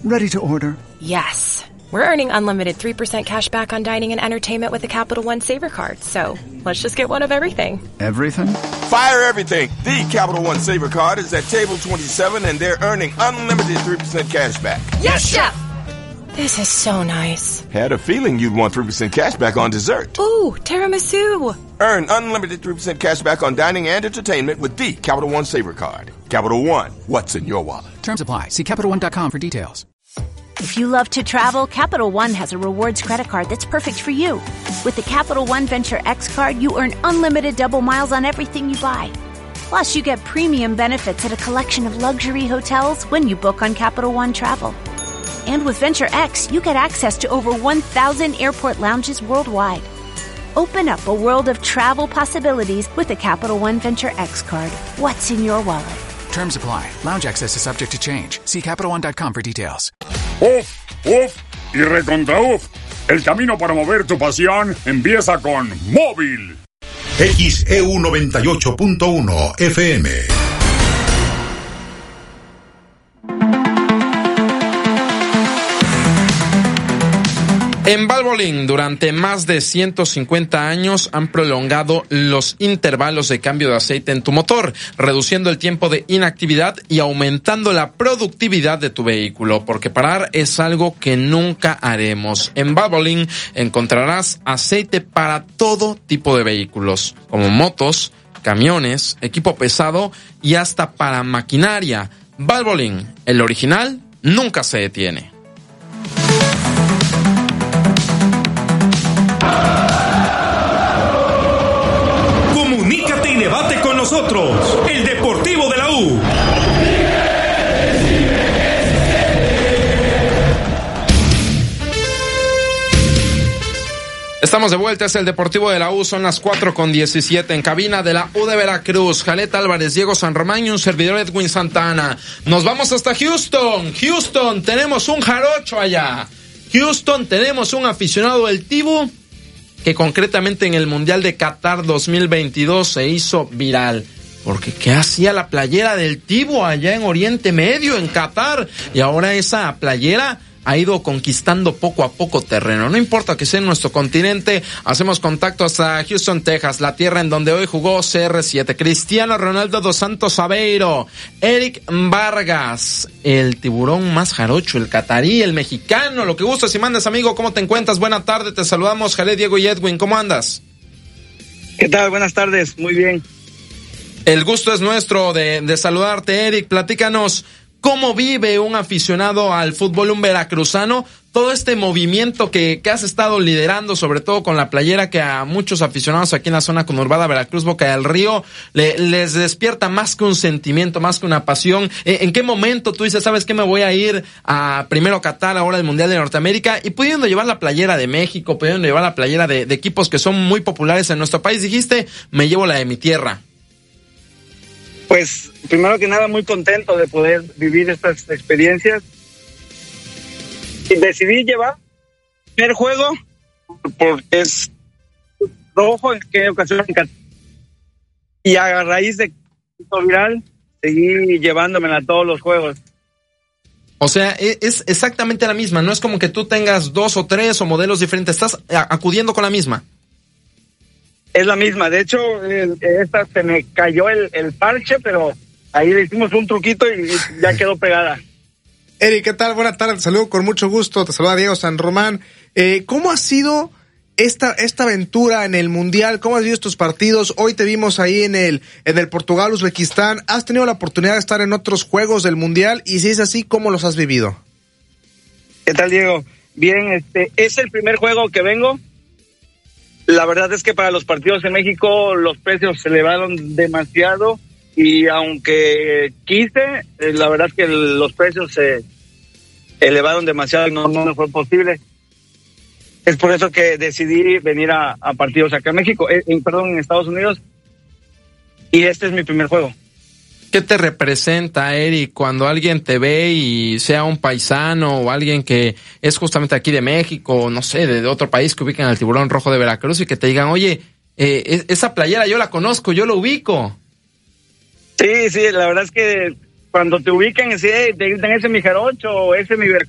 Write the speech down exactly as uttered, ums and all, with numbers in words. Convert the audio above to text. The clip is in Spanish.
Ready to order. Yes. We're earning unlimited three percent cash back on dining and entertainment with the Capital One Saver Card. So let's just get one of everything. Everything? Fire everything. The Capital One Saver Card is at table twenty-seven and they're earning unlimited three percent cash back. Yes, Chef! This is so nice. Had a feeling you'd want three percent cash back on dessert. Ooh, tiramisu. Earn unlimited three percent cash back on dining and entertainment with the Capital One Saver Card. Capital One, what's in your wallet? Terms apply. See Capital One dot com for details. If you love to travel, Capital One has a rewards credit card that's perfect for you. With the Capital One Venture X card, you earn unlimited double miles on everything you buy. Plus, you get premium benefits at a collection of luxury hotels when you book on Capital One Travel. And with Venture X, you get access to over one thousand airport lounges worldwide. Open up a world of travel possibilities with the Capital One Venture X card. What's in your wallet? Terms apply. Lounge access is subject to change. See Capital One dot com for details. Uf, uf y recontra uf. El camino para mover tu pasión empieza con Móvil. X E U noventa y ocho punto uno F M. En Valvoline, durante más de ciento cincuenta años han prolongado los intervalos de cambio de aceite en tu motor, reduciendo el tiempo de inactividad y aumentando la productividad de tu vehículo, porque parar es algo que nunca haremos. En Valvoline encontrarás aceite para todo tipo de vehículos, como motos, camiones, equipo pesado y hasta para maquinaria. Valvoline, el original, nunca se detiene. Comunícate y debate con nosotros. El Deportivo de la U. Estamos de vuelta, es el Deportivo de la U, son las cuatro con diecisiete en cabina de la U de Veracruz. Jalet Álvarez, Diego San Román y un servidor Edwin Santana. Nos vamos hasta Houston. Houston, tenemos un jarocho allá. Houston, tenemos un aficionado del Tibu que concretamente en el Mundial de Qatar dos mil veintidós se hizo viral. Porque ¿qué hacía la playera del Tibu allá en Oriente Medio, en Qatar? Y ahora esa playera ha ido conquistando poco a poco terreno. No importa que sea en nuestro continente, hacemos contacto hasta Houston, Texas, la tierra en donde hoy jugó C R siete. Cristiano Ronaldo dos Santos Aveiro, Eric Vargas, el tiburón más jarocho, el catarí, el mexicano, lo que gustas y mandas, amigo. ¿Cómo te encuentras? Buena tarde, te saludamos, Jalé, Diego y Edwin. ¿Cómo andas? ¿Qué tal? Buenas tardes, muy bien. El gusto es nuestro de, de saludarte, Eric. Platícanos, ¿cómo vive un aficionado al fútbol, un veracruzano, todo este movimiento que, que has estado liderando, sobre todo con la playera que a muchos aficionados aquí en la zona conurbada Veracruz, Boca del Río, le, les despierta más que un sentimiento, más que una pasión? ¿En qué momento tú dices, sabes qué, me voy a ir a primero Qatar, ahora el Mundial de Norteamérica, y pudiendo llevar la playera de México, pudiendo llevar la playera de, de equipos que son muy populares en nuestro país, dijiste, me llevo la de mi tierra? Pues, primero que nada, muy contento de poder vivir estas experiencias. Y decidí llevar el primer juego porque es rojo, en qué ocasión. Y a raíz de esto viral, seguí llevándomela a todos los juegos. O sea, es exactamente la misma, no es como que tú tengas dos o tres o modelos diferentes, estás acudiendo con la misma. Es la misma, de hecho, esta se me cayó el, el parche, pero ahí le hicimos un truquito y, y ya quedó pegada. Eric, ¿qué tal? Buenas tardes, te saludo con mucho gusto, te saluda Diego San Román. Eh, ¿Cómo ha sido esta esta aventura en el Mundial? ¿Cómo has visto estos partidos? Hoy te vimos ahí en el en el Portugal, Uzbekistán. ¿Has tenido la oportunidad de estar en otros juegos del Mundial? Y si es así, ¿cómo los has vivido? ¿Qué tal, Diego? Bien, este es el primer juego que vengo. La verdad es que para los partidos en México los precios se elevaron demasiado y aunque quise, la verdad es que los precios se elevaron demasiado y no, no me fue posible. Es por eso que decidí venir a, a partidos acá en México, en, perdón, en Estados Unidos, y este es mi primer juego. ¿Qué te representa, Eric, cuando alguien te ve y sea un paisano o alguien que es justamente aquí de México, no sé, de, de otro país que ubican al Tiburón Rojo de Veracruz y que te digan, oye, eh, esa playera yo la conozco, yo lo ubico? Sí, sí, la verdad es que cuando te ubican, sí, te dicen ese es mi jarocho, ese es mi